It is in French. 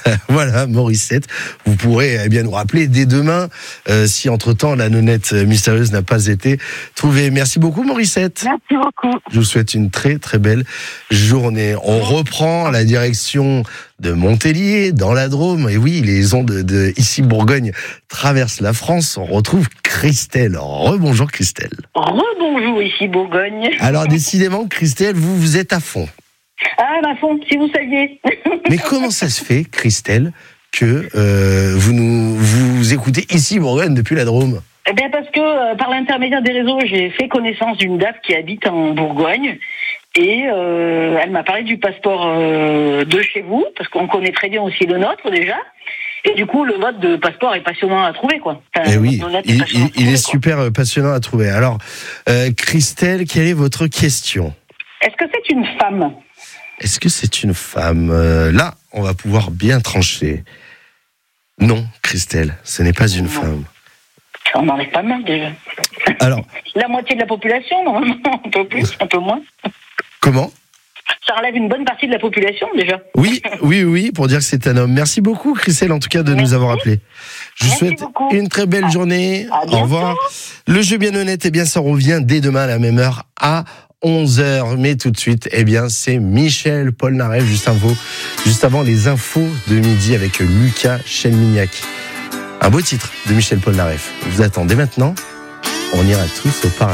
Voilà, Morissette. Vous pourrez bien nous rappeler dès demain, si entre-temps la nonnette mystérieuse n'a pas été trouvée. Merci beaucoup, Morissette. Merci beaucoup. Je vous souhaite une très très belle journée. On reprend la direction de Montélier, dans la Drôme. Et oui, les ondes de Ici Bourgogne traversent la France. On retrouve Christelle. Rebonjour Christelle. Rebonjour Ici Bourgogne. Alors décidément, Christelle, vous êtes à fond. Ah, ma fond, si vous saviez. Mais comment ça se fait, Christelle, que vous écoutez Ici Bourgogne depuis la Drôme ? Eh bien parce que par l'intermédiaire des réseaux, j'ai fait connaissance d'une dame qui habite en Bourgogne et elle m'a parlé du passeport de chez vous, parce qu'on connaît très bien aussi le nôtre déjà. Et du coup, le vote de passeport est passionnant à trouver, quoi. Enfin, eh oui, il est super passionnant à trouver. Alors, Christelle, quelle est votre question ? Est-ce que c'est une femme ? Est-ce que c'est une femme ? Là, on va pouvoir bien trancher. Non, Christelle, ce n'est pas une femme. On enlève pas mal déjà. Alors, la moitié de la population, normalement, un peu plus, un peu moins. Comment ? Ça relève une bonne partie de la population déjà. Oui, pour dire que c'est un homme. Merci beaucoup, Christelle, en tout cas, de nous avoir appelés. Je vous souhaite une très belle journée. Au revoir. Le jeu bien honnête, eh bien, ça revient dès demain à la même heure à 11h. Mais tout de suite, eh bien, c'est Michel Polnareff, juste avant les infos de midi avec Lucas Chelmignac. Un beau titre de Michel Polnareff. Vous attendez maintenant. On ira tous au paradis.